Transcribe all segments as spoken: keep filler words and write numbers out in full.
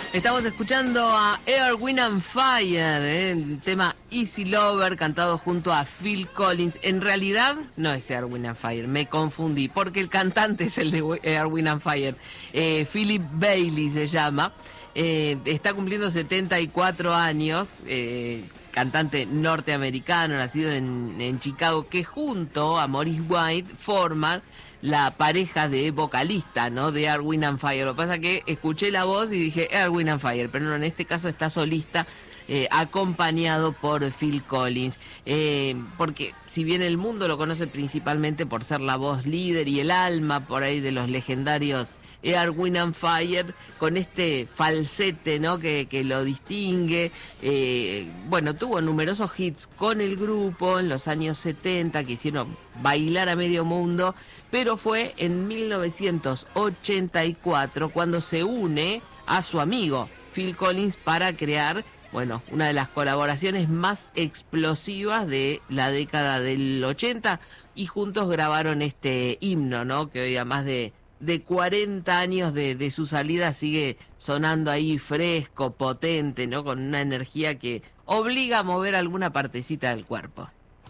Estamos escuchando a Air, Wind and Fire, ¿eh? El tema Easy Lover, cantado junto a Phil Collins. En realidad no es Air, Wind and Fire, me confundí, porque el cantante es el de Air, Wind and Fire. Eh, Philip Bailey se llama. Eh, está cumpliendo setenta y cuatro años, eh, cantante norteamericano, nacido en, en Chicago, que junto a Maurice White forman la pareja de vocalista, ¿no? De Air, Wind and Fire. Lo que pasa es que escuché la voz y dije Air, Wind and Fire, pero no, en este caso está solista, eh, acompañado por Phil Collins. Eh, porque si bien el mundo lo conoce principalmente por ser la voz líder y el alma por ahí de los legendarios Air, Wind and Fire, con este falsete, ¿no? que, que lo distingue. Eh, bueno, tuvo numerosos hits con el grupo en los años setenta que hicieron bailar a medio mundo, pero fue en mil novecientos ochenta y cuatro cuando se une a su amigo Phil Collins para crear, bueno, una de las colaboraciones más explosivas de la década del ochenta, y juntos grabaron este himno, ¿no? Que hoy a más de de cuarenta años de, de su salida sigue sonando ahí fresco, potente, ¿no? Con una energía que obliga a mover alguna partecita del cuerpo.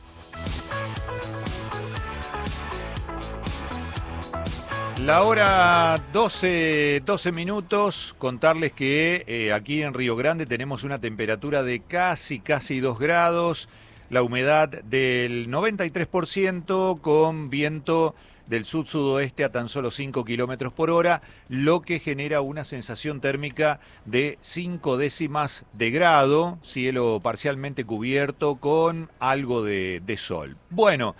La hora doce, doce minutos, contarles que eh, aquí en Río Grande tenemos una temperatura de casi, casi dos grados, la humedad del noventa y tres por ciento, con viento del sud-sudoeste a tan solo cinco kilómetros por hora, lo que genera una sensación térmica de cinco décimas de grado, cielo parcialmente cubierto con algo de, de sol. Bueno,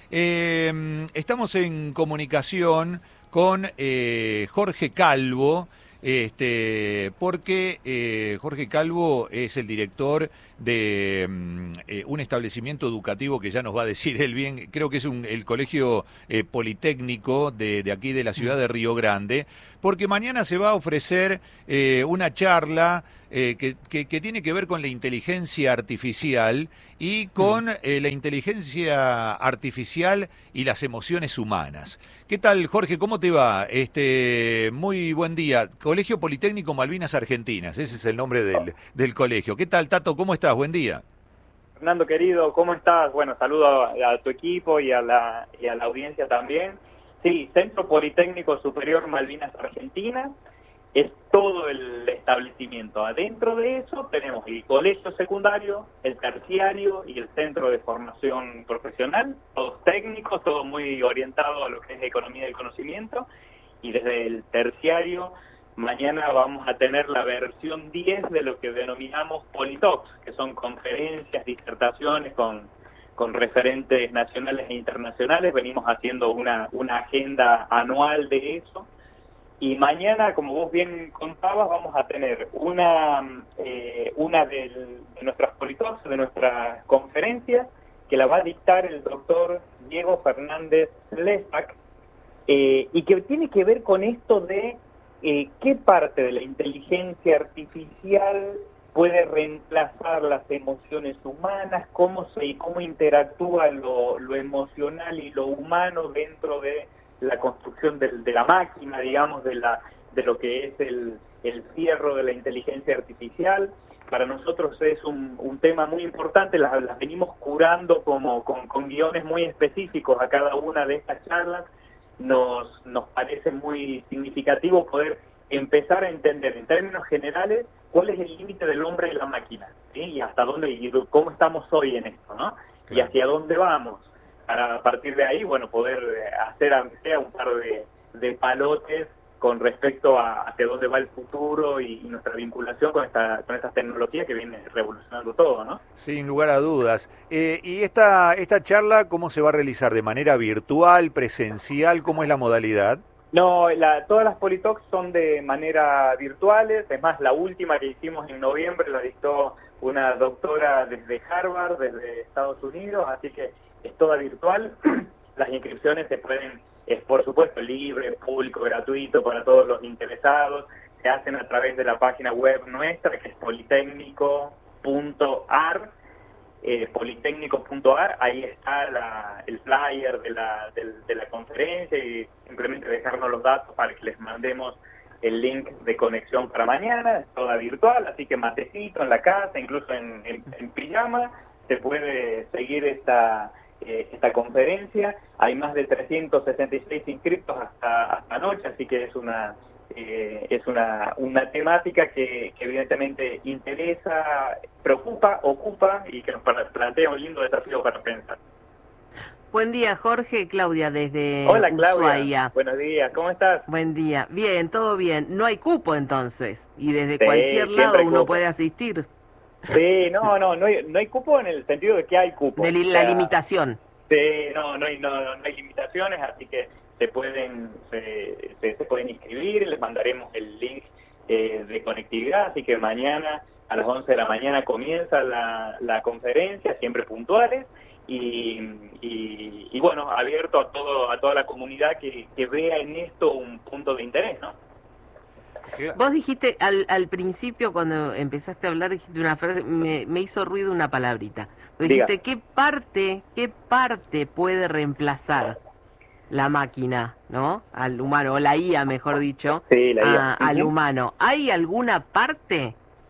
eh, estamos en comunicación con eh, Jorge Calvo, este, porque eh, Jorge Calvo es el director de mm, eh, un establecimiento educativo que ya nos va a decir él bien, creo que es un, el Colegio eh, Politécnico de, de aquí de la ciudad de Río Grande, porque mañana se va a ofrecer eh, una charla eh, que, que, que tiene que ver con la inteligencia artificial y con eh, la inteligencia artificial y las emociones humanas. ¿Qué tal, Jorge? ¿Cómo te va? Este, muy buen día. Colegio Politécnico Malvinas Argentinas, ese es el nombre del, del colegio. ¿Qué tal, Tato? ¿Cómo estás? Buen día. Fernando, querido, ¿cómo estás? Bueno, saludo a, a tu equipo y a, la, y a la audiencia también. Sí, Centro Politécnico Superior Malvinas Argentinas es todo el establecimiento. Adentro de eso tenemos el colegio secundario, el terciario y el centro de formación profesional, todos técnicos, todo muy orientado a lo que es economía del conocimiento. Y desde el terciario, mañana vamos a tener la versión diez de lo que denominamos Politalks, que son conferencias, disertaciones con, con referentes nacionales e internacionales. Venimos haciendo una, una agenda anual de eso. Y mañana, como vos bien contabas, vamos a tener una, eh, una de, de nuestras Politalks, de nuestras conferencias, que la va a dictar el doctor Diego Fernández Lesac, eh, y que tiene que ver con esto de Eh, ¿qué parte de la inteligencia artificial puede reemplazar las emociones humanas? ¿Cómo se cómo interactúa lo, lo emocional y lo humano dentro de la construcción de, de la máquina, digamos, de la de lo que es el, el fierro de la inteligencia artificial? Para nosotros es un, un tema muy importante, las, las venimos curando como con, con guiones muy específicos a cada una de estas charlas. Nos, nos parece muy significativo poder empezar a entender en términos generales cuál es el límite del hombre y la máquina, ¿sí? Y hasta dónde y cómo estamos hoy en esto, ¿no? Claro. Y hacia dónde vamos, para a partir de ahí, bueno, poder hacer aunque sea un par de, de palotes con respecto a hacia dónde va el futuro y, y nuestra vinculación con esta con estas tecnologías que viene revolucionando todo, ¿no? Sin lugar a dudas. Eh, ¿Y esta esta charla cómo se va a realizar? ¿De manera virtual, presencial? ¿Cómo es la modalidad? No, la, todas las Politalks son de manera virtuales. Es más, la última que hicimos en noviembre la dictó una doctora desde Harvard, desde Estados Unidos, así que es toda virtual. Las inscripciones se pueden, es por supuesto libre, público, gratuito para todos los interesados. Se hacen a través de la página web nuestra, que es politécnico punto a r. Eh, politécnico punto a r, ahí está la, el flyer de la, de, de la conferencia, y simplemente dejarnos los datos para que les mandemos el link de conexión para mañana, es toda virtual, así que matecito en la casa, incluso en, en, en pijama, se puede seguir esta, eh, esta conferencia. Hay más de trescientos sesenta y seis inscritos hasta, hasta anoche, así que es una... Eh, es una, una temática que, que evidentemente interesa, preocupa, ocupa y que nos plantea un lindo desafío para pensar. Buen día, Jorge. Claudia, desde Hola, Claudia. Ushuaia. Buenos días, ¿cómo estás? Buen día. Bien, todo bien. No hay cupo entonces, y desde Sí, cualquier lado uno cupo. puede asistir. Sí, no, no, no hay, no hay cupo en el sentido de que hay cupo. De li- O la sea, limitación. Sí, no, no hay, no, no hay limitaciones, así que se pueden se, se, se pueden inscribir, les mandaremos el link eh, de conectividad, así que mañana a las once de la mañana comienza la, la conferencia, siempre puntuales, y, y, y bueno, abierto a todo a toda la comunidad que, que vea en esto un punto de interés, ¿no? Vos dijiste al, al principio, cuando empezaste a hablar, dijiste una frase, me, me hizo ruido una palabrita. Vos dijiste, Diga. ¿qué parte, qué parte puede reemplazar la máquina, ¿no? Al humano, o la I A, mejor dicho, Sí, la I A. a- al Ujú. humano. ¿Hay alguna parte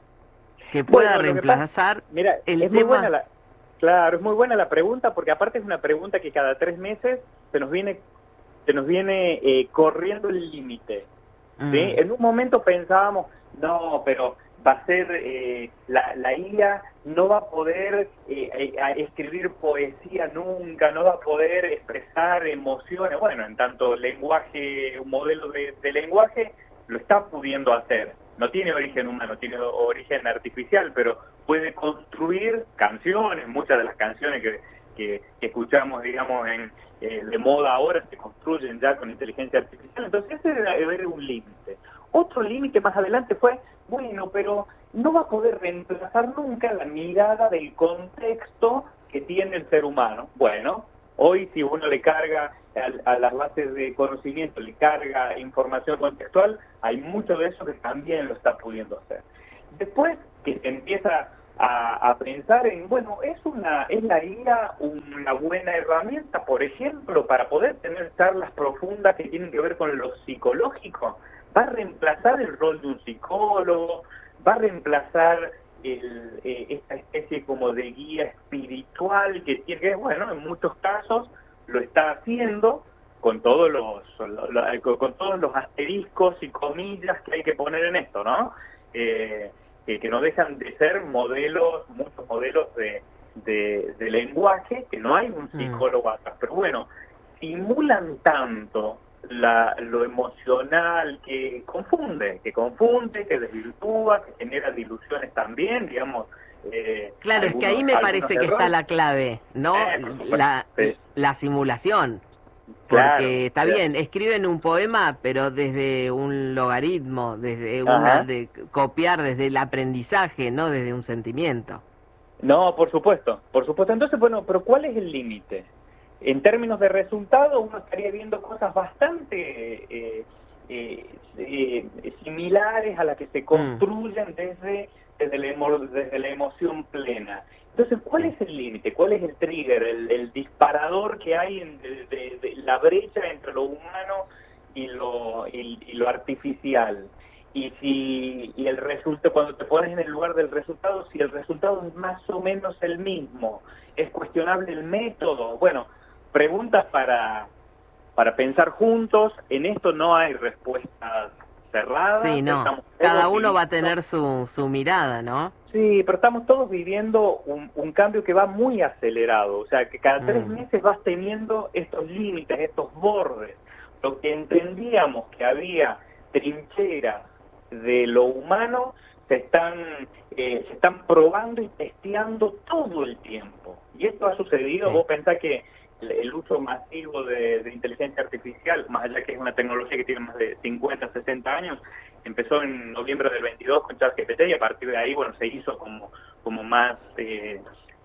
que pueda Bueno, lo que reemplazar pasa- mira, el es muy tema? buena la, claro, es muy buena la pregunta, porque aparte es una pregunta que cada tres meses se nos viene se nos viene eh, corriendo el límite. ¿Sí? Mm. En un momento pensábamos, no, pero va a ser, eh, la, la I A no va a poder eh, eh, a escribir poesía nunca, no va a poder expresar emociones. Bueno, en tanto lenguaje, un modelo de, de lenguaje lo está pudiendo hacer. No tiene origen humano, tiene origen artificial, pero puede construir canciones, muchas de las canciones que, que, que escuchamos, digamos, en eh, de moda ahora se construyen ya con inteligencia artificial. Entonces ese debe haber un límite. Otro límite más adelante fue, bueno, pero no va a poder reemplazar nunca la mirada del contexto que tiene el ser humano. Bueno, hoy si uno le carga a, a las bases de conocimiento, le carga información contextual, hay mucho de eso que también lo está pudiendo hacer. Después que se empieza a, a pensar en, bueno, ¿es una es la I A una buena herramienta, por ejemplo, para poder tener charlas profundas que tienen que ver con lo psicológico? ¿Va a reemplazar el rol de un psicólogo? ¿Va a reemplazar el, eh, esta especie como de guía espiritual que tiene que, bueno, en muchos casos lo está haciendo con todos los, lo, lo, con, con todos los asteriscos y comillas que hay que poner en esto, ¿no? Eh, que, que no dejan de ser modelos, muchos modelos de, de, de lenguaje, que no hay un psicólogo atrás. Pero bueno, simulan tanto la, lo emocional que confunde, que confunde, que desvirtúa, que genera dilusiones también, digamos. Eh, Claro, algunos, es que ahí me parece que está errores. la clave, ¿no? Eh, por supuesto, La, sí. la simulación. Claro, Porque está sí. bien, escriben un poema, pero desde un logaritmo, desde una Ajá. de copiar, desde el aprendizaje, no desde un sentimiento. No, por supuesto, por supuesto. Entonces, bueno, pero ¿cuál es el límite? En términos de resultado, uno estaría viendo cosas bastante eh, eh, eh, similares a las que se construyen desde, desde, la, emo, desde la emoción plena. Entonces, ¿cuál Sí. es el límite? ¿Cuál es el trigger, el, el disparador que hay en, de, de, de la brecha entre lo humano y lo, y, y lo artificial? Y si y el resultado, cuando te pones en el lugar del resultado, si el resultado es más o menos el mismo, es cuestionable el método. Bueno, preguntas para, para pensar juntos. En esto no hay respuestas cerradas. Sí, no. Estamos Cada todos uno va a viviendo- tener su, su mirada, ¿no? Sí, pero estamos todos viviendo un, un cambio que va muy acelerado. O sea, que cada tres Mm. meses vas teniendo estos límites, estos bordes. Lo que entendíamos que había trincheras de lo humano se están eh, se están probando y testeando todo el tiempo. Y esto ha sucedido. Sí. Vos pensás que el, el uso masivo de, de inteligencia artificial, más allá que es una tecnología que tiene más de cincuenta, sesenta años, empezó en noviembre del veintidós con ChatGPT y a partir de ahí, bueno, se hizo como, como más... Eh,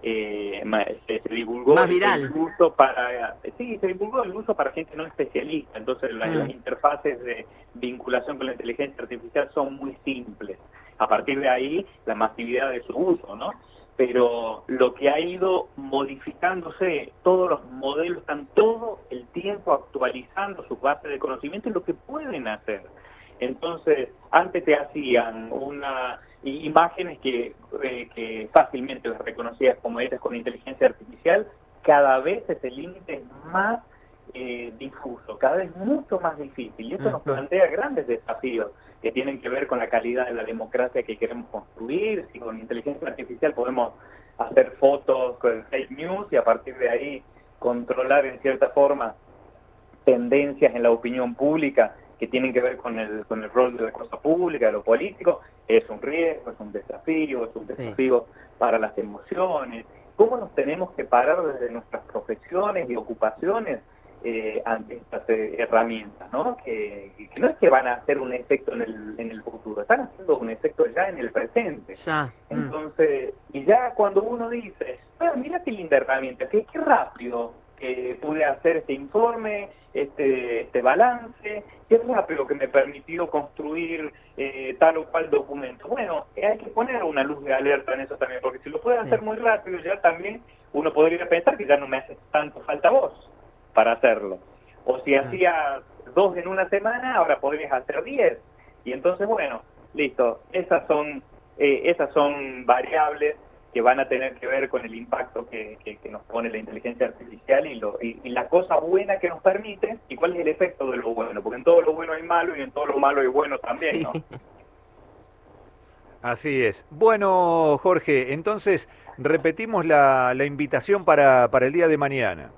eh, más, se, se divulgó Más el, viral. el uso para sí se divulgó el uso para gente no especialista. Entonces la- Mm. las interfaces de vinculación con la inteligencia artificial son muy simples. A partir de ahí la masividad de su uso, ¿no? Pero lo que ha ido modificándose, todos los modelos están todo el tiempo actualizando su base de conocimiento y lo que pueden hacer. Entonces, antes te hacían una imágenes que, eh, que fácilmente reconocías como hechas con inteligencia artificial, cada vez ese límite es más eh, difuso, cada vez mucho más difícil. Y eso nos plantea grandes desafíos que tienen que ver con la calidad de la democracia que queremos construir. Si con inteligencia artificial podemos hacer fotos con fake news y a partir de ahí controlar en cierta forma tendencias en la opinión pública que tienen que ver con el con el rol de la cosa pública, de lo político, es un riesgo, es un desafío, es un desafío sí. para las emociones. ¿Cómo nos tenemos que parar desde nuestras profesiones y ocupaciones eh, ante estas eh, herramientas, ¿no? Que, que no es que van a hacer un efecto en el, en el futuro, están haciendo un efecto ya en el presente. Ya. Entonces, mm. y ya cuando uno dice, ah, mira qué linda herramienta, qué, qué rápido que pude hacer este informe, este, este balance, qué rápido que me permitió construir eh, tal o cual documento. Bueno, hay que poner una luz de alerta en eso también, porque si lo puedes sí. hacer muy rápido, ya también uno podría pensar que ya no me hace tanto falta vos para hacerlo. O si ah. hacías dos en una semana, ahora podrías hacer diez. Y entonces, bueno, listo, esas son, eh, esas son variables que van a tener que ver con el impacto que, que, que nos pone la inteligencia artificial y, lo, y, y la cosa buena que nos permite y cuál es el efecto de lo bueno, porque en todo lo bueno hay malo y en todo lo malo hay bueno también, sí. ¿no? Así es. Bueno, Jorge, entonces repetimos la, la invitación para, para el día de mañana.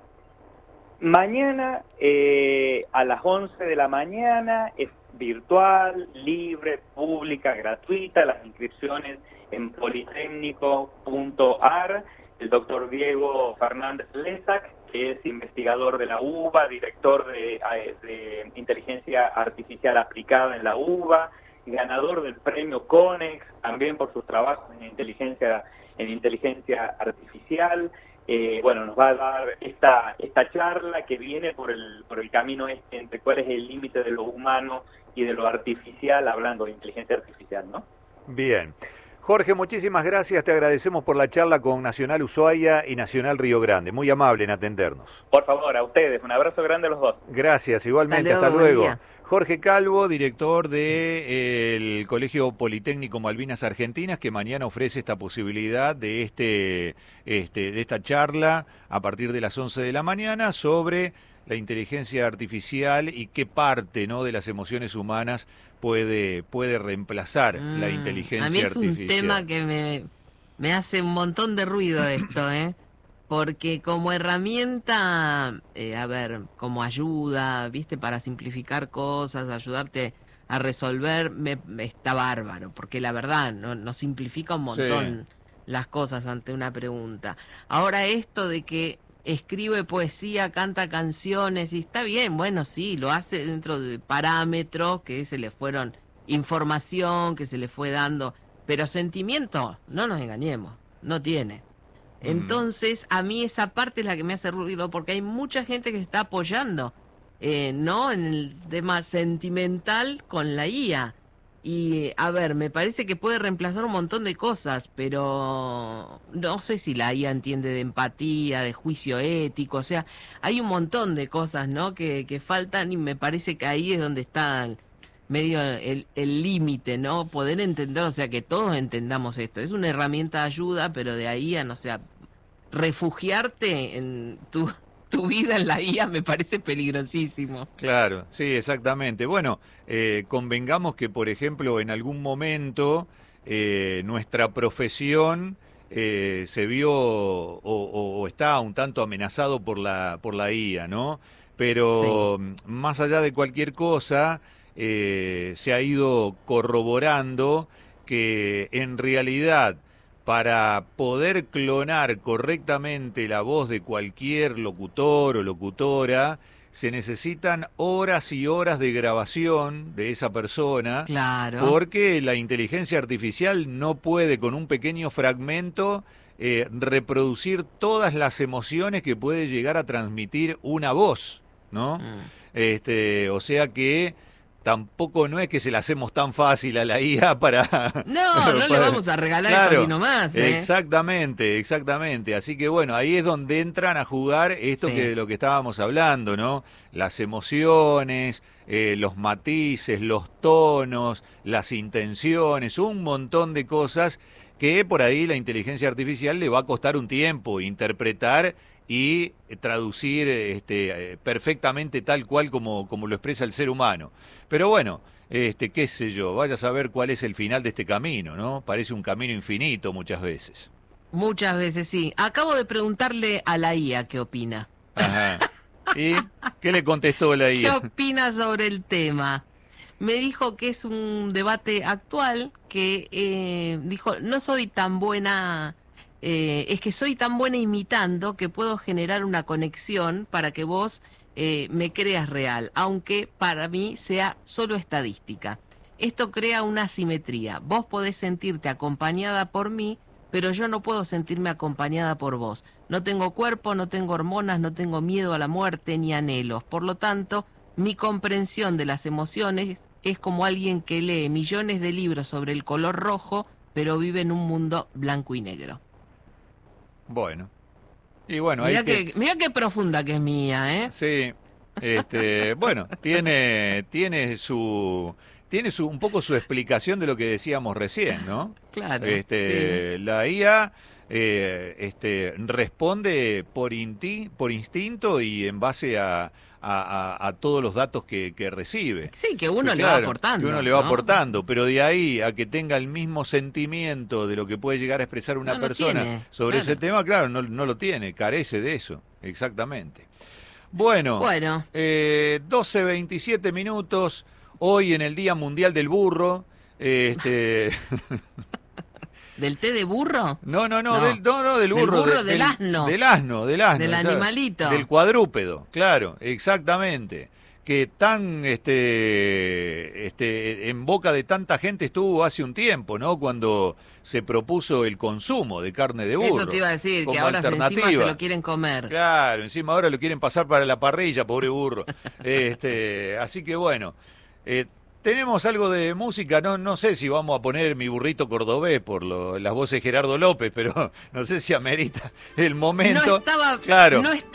Mañana eh, a las once de la mañana es virtual, libre, pública, gratuita, las inscripciones en politécnico punto a r. El doctor Diego Fernández Lesac, que es investigador de la U B A, director de, de inteligencia artificial aplicada en la U B A, ganador del premio CONEX, también por sus trabajos en inteligencia, en inteligencia artificial. Eh, bueno, nos va a dar esta, esta charla que viene por el, por el camino este entre cuál es el límite de lo humano y de lo artificial, hablando de inteligencia artificial, ¿no? Bien. Jorge, muchísimas gracias. Te agradecemos por la charla con Nacional Ushuaia y Nacional Río Grande. Muy amable en atendernos. Por favor, a ustedes. Un abrazo grande a los dos. Gracias, igualmente. Hasta luego. Hasta luego. Jorge Calvo, director del eh, Colegio Politécnico Malvinas Argentinas, que mañana ofrece esta posibilidad de, este, este, de esta charla a partir de las once de la mañana sobre la inteligencia artificial y qué parte, ¿no?, de las emociones humanas puede, puede reemplazar mm, la inteligencia artificial. A mí es un tema que me, me hace un montón de ruido esto, ¿eh? Porque como herramienta, eh, a ver, como ayuda, ¿viste? Para simplificar cosas, ayudarte a resolver, me, me está bárbaro, porque la verdad no, nos simplifica un montón sí. las cosas ante una pregunta. Ahora esto de que escribe poesía, canta canciones, y está bien, bueno, sí, lo hace dentro de parámetros que se le fueron, información que se le fue dando, pero sentimiento, no nos engañemos, no tiene. Entonces, a mí esa parte es la que me hace ruido, porque hay mucha gente que se está apoyando, eh, ¿no?, en el tema sentimental con la I A. Y, a ver, me parece que puede reemplazar un montón de cosas, pero no sé si la I A entiende de empatía, de juicio ético, o sea, hay un montón de cosas, ¿no?, que, que faltan, y me parece que ahí es donde está medio el límite, ¿no?, poder entender, o sea, que todos entendamos esto. Es una herramienta de ayuda, pero de ahí a, no sé, refugiarte en tu... tu vida en la I A me parece peligrosísimo. Claro, sí, exactamente. Bueno, eh, convengamos que, por ejemplo, en algún momento eh, nuestra profesión eh, se vio o, o, o está un tanto amenazado por la, por la I A, ¿no? Pero sí. más allá de cualquier cosa, eh, se ha ido corroborando que en realidad, para poder clonar correctamente la voz de cualquier locutor o locutora, se necesitan horas y horas de grabación de esa persona, claro, porque la inteligencia artificial no puede con un pequeño fragmento eh, reproducir todas las emociones que puede llegar a transmitir una voz, ¿no? Mm. Este, o sea que tampoco no es que se la hacemos tan fácil a la I A para... No, no para, le vamos a regalar claro, esto así nomás. ¿eh? Exactamente, exactamente. Así que bueno, ahí es donde entran a jugar esto Sí. que de lo que estábamos hablando, ¿no? Las emociones, eh, los matices, los tonos, las intenciones, un montón de cosas que por ahí la inteligencia artificial le va a costar un tiempo interpretar y traducir este, perfectamente tal cual como, como lo expresa el ser humano. Pero bueno, este, qué sé yo, vaya a saber cuál es el final de este camino, ¿no? Parece un camino infinito muchas veces. Muchas veces sí. Acabo de preguntarle a la I A qué opina. Ajá. ¿Y qué le contestó la I ¿Qué A? opina sobre el tema? Me dijo que es un debate actual, que eh, dijo, no soy tan buena... Eh, es que soy tan buena imitando que puedo generar una conexión para que vos eh, me creas real, aunque para mí sea solo estadística. Esto crea una asimetría. Vos podés sentirte acompañada por mí, pero yo no puedo sentirme acompañada por vos. No tengo cuerpo, no tengo hormonas, no tengo miedo a la muerte ni anhelos. Por lo tanto, mi comprensión de las emociones es como alguien que lee millones de libros sobre el color rojo, pero vive en un mundo blanco y negro. Bueno. Y bueno, Mirá, ahí que, te... mirá qué profunda que es mía, ¿eh? Sí, este, bueno, tiene, tiene su, tiene su, un poco su explicación de lo que decíamos recién, ¿no? Claro. Este, sí. La I A eh, este, responde por, inti, por instinto y en base a, a, a, a todos los datos que, que recibe. Sí, que uno Que, le claro, va aportando. Que uno le va ¿no? aportando, pero de ahí a que tenga el mismo sentimiento de lo que puede llegar a expresar una No lo persona tiene, sobre claro. ese tema, claro, no, no lo tiene, carece de eso, exactamente. Bueno, Bueno. eh, doce veintisiete minutos, hoy en el Día Mundial del Burro. Este... ¿Del té de burro? No, no, no, No. Del, no, no, del Del burro. burro, de- del asno. Del asno, del asno. Del ¿sabes? animalito. Del cuadrúpedo, claro, exactamente. Que tan, este, este, en boca de tanta gente estuvo hace un tiempo, ¿no? Cuando se propuso el consumo de carne de burro. Eso te iba a decir, que como ahora se- encima alternativa. se lo quieren comer. Claro, encima ahora lo quieren pasar para la parrilla, pobre burro. Este, así que bueno, eh, tenemos algo de música, no, no sé si vamos a poner Mi Burrito Cordobés por lo- las voces de Gerardo López, pero no sé si amerita el momento. No estaba, claro. no estaba